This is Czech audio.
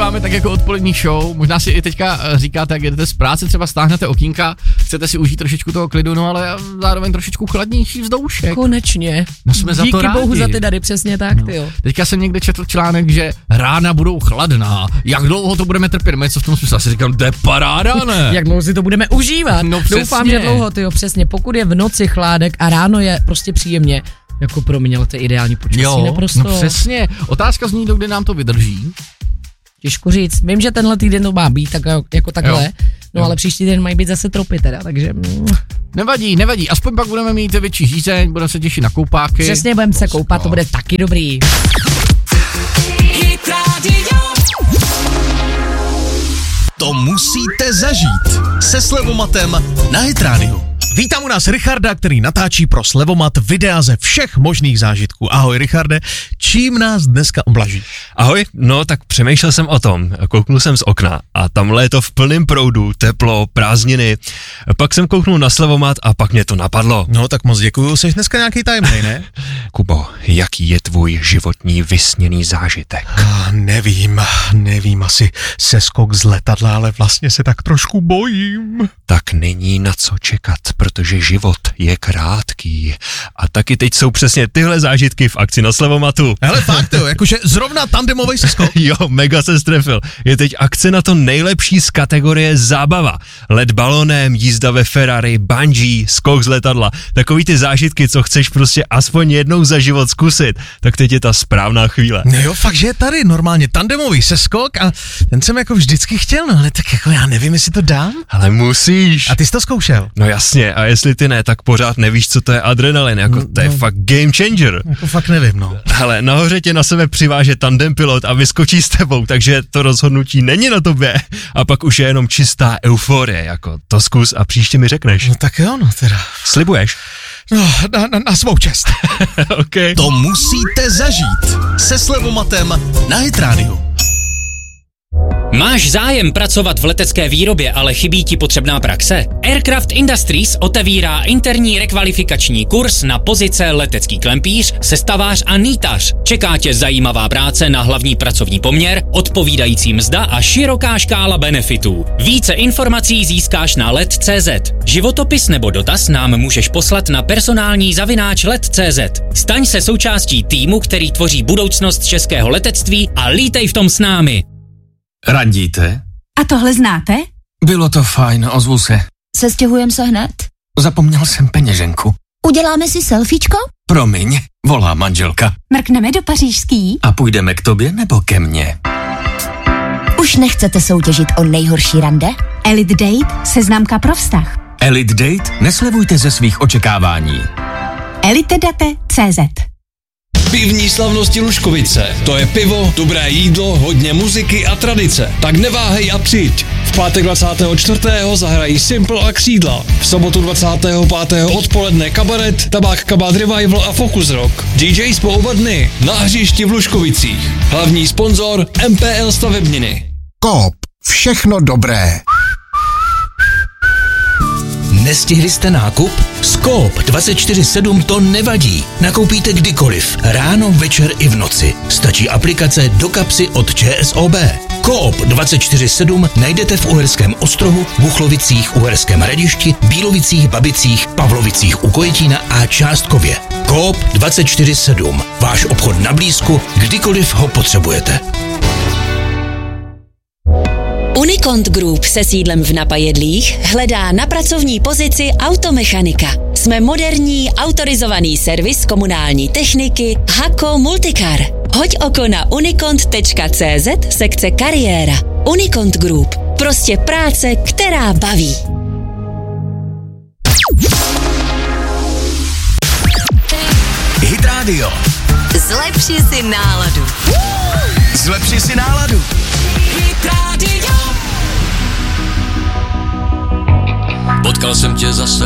máme tak jako odpolední show, možná si i teďka říkáte, jak jedete z práce, třeba stáhnete okýnka, chcete si užít trošičku toho klidu, no ale zároveň trošičku chladnější vzdušek. Konečně. No jsme za to rádi. Díky bohu za ty dary, přesně tak, no. tyjo. Teďka jsem někde četl článek, že rána budou chladná, jak dlouho to budeme trpět, něco v tom smyslu, asi říkám, to je paráda, ne? Jak dlouho si to budeme užívat. No doufám, že dlouho, tyjo, přesně, pokud je v noci chládek a ráno je prostě příjemně, jako pro mě, ale to je ideální počasí, jo, naprosto. No přesně, otázka zní, dokdy nám to vydrží. Těžko říct, vím, že tenhle týden to má být tak, jako takhle, jo. Ale příští týden mají být zase tropy teda, takže... Nevadí, aspoň pak budeme mít větší žízeň, budeme se těšit na koupáky. Přesně, budeme se koupat, to bude taky dobrý. To musíte zažít se Slevomatem na Hit Radio. Vítám u nás Richarda, který natáčí pro Slevomat videa ze všech možných zážitků. Ahoj Richarde, čím nás dneska oblaží? Ahoj, no tak přemýšlel jsem o tom, kouknul jsem z okna a tamhle je to v plném proudu, teplo, prázdniny. Pak jsem kouknul na Slevomat a pak mě to napadlo. No tak moc děkuju, jsi dneska nějaký tajemnej, ne? Kubo, jaký je tvůj životní vysněný zážitek? Nevím, asi seskok z letadla, ale vlastně se tak trošku bojím. Tak není na co čekat, protože život je krátký. A taky teď jsou přesně tyhle zážitky v akci na Slevomatu. Hele fakt jo, jakože zrovna tandemovej seskok. Jo, mega se strefil. Je teď akce na to nejlepší z kategorie zábava. Let balonem, jízda ve Ferrari, bungee, skok z letadla. Takový ty zážitky, co chceš prostě aspoň jednou za život zkusit. Tak teď je ta správná chvíle. No jo, fakt, že je tady normálně tandemový seskok a ten jsem jako vždycky chtěl, no ale tak jako já nevím, jestli to dám. Ale musíš. A ty jsi to zkoušel? No jasně, a jestli ty ne, tak pořád nevíš, co to je adrenalin, jako to je fakt game changer. Jako fakt nevím, no. Hele, nahoře tě na sebe přiváže tandem pilot a vyskočí s tebou, takže to rozhodnutí není na tobě. A pak už je jenom čistá euforie, jako to zkus a příště mi řekneš. No tak jo, no teda. Slibuješ? No, na svou čest. Okay. To musíte zažít se Slevomatem na Hit Radio. Máš zájem pracovat v letecké výrobě, ale chybí ti potřebná praxe? Aircraft Industries otevírá interní rekvalifikační kurz na pozice letecký klempíř, sestavář a nýtař. Čeká tě zajímavá práce na hlavní pracovní poměr, odpovídající mzda a široká škála benefitů. Více informací získáš na let.cz. Životopis nebo dotaz nám můžeš poslat na personální@let.cz. Staň se součástí týmu, který tvoří budoucnost českého letectví a lítej v tom s námi. Randíte? A tohle znáte? Bylo to fajn, ozvu se. Sestěhujem se hned? Zapomněl jsem peněženku. Uděláme si selfiečko? Promiň, volá manželka. Mrkneme do pařížský? A půjdeme k tobě nebo ke mně? Už nechcete soutěžit o nejhorší rande? Elite Date, seznamka pro vztah. Elite Date, neslevujte ze svých očekávání. elitedate.cz. Pivní slavnosti Lužkovice. To je pivo, dobré jídlo, hodně muziky a tradice. Tak neváhej a přijď. V pátek 24. zahrají Simple a Křídla. V sobotu 25. odpoledne kabaret, Tabák Kabát Revival a Focus Rock. DJs po oba dny na hřišti v Lužkovicích. Hlavní sponzor MPL Stavebniny. Coop. Všechno dobré. Nestihli jste nákup? S Coop 24/7 to nevadí. Nakoupíte kdykoliv, ráno, večer i v noci. Stačí aplikace do kapsy od ČSOB. Coop 24/7 najdete v Uherském Ostrohu, Buchlovicích, Uherském Hradišti, Bílovicích, Babicích, Pavlovicích u Kojetína a Částkově. Coop 24/7. Váš obchod na blízku, kdykoliv ho potřebujete. Unicont Group se sídlem v Napajedlích hledá na pracovní pozici automechanika. Jsme moderní, autorizovaný servis komunální techniky Hako Multicar. Hoď oko na unicont.cz sekce kariéra. Unicont Group. Prostě práce, která baví. Hit Radio. Zlepši si náladu. Zlepši si náladu. Hit Radio. Potkal jsem tě zase